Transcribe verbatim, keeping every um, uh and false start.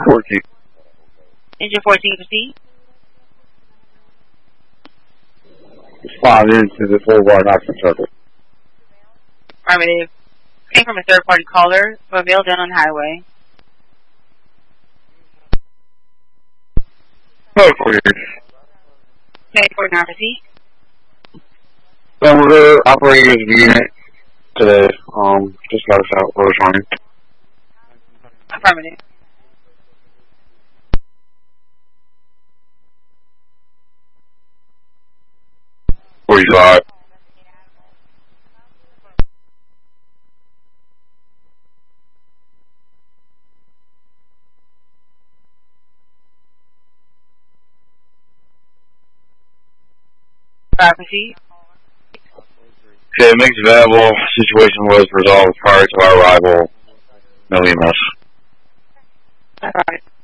fourteen. Engine fourteen, proceed. Respond into the full bar Knoxville circle. Affirmative. Came from a third-party caller for a male down on highway. Oh, forty. ten forty-nine, proceed. So we're operating as a unit today. Um, just got us out. We're running. Affirmative. forty-five. Five, proceed. Okay, makes available. Situation was resolved prior to our arrival. No E M S. All right.